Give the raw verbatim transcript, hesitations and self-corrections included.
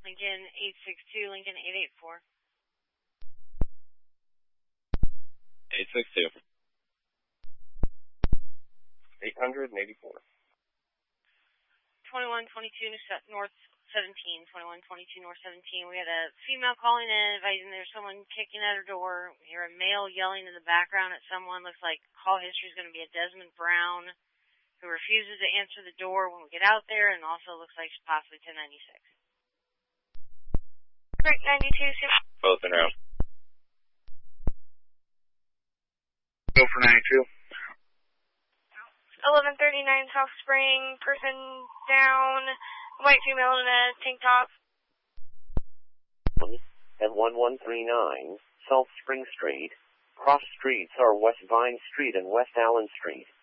Lincoln eight six two, Lincoln eight eight four. eight six two. eight eighty-four. twenty-one twenty-two North seventeen, twenty-one twenty-two North seventeen. We had a female calling in, advising there's someone kicking at her door. We hear a male yelling in the background at someone. Looks like call history is going to be a Desmond Brown, who refuses to answer the door when we get out there, and also looks like she's possibly ten ninety-six. Correct, ninety-two. Both in route. Go for ninety-two. eleven thirty-nine South Spring, person down, white female in a tank top. At one one three nine South Spring Street. Cross streets are West Vine Street and West Allen Street.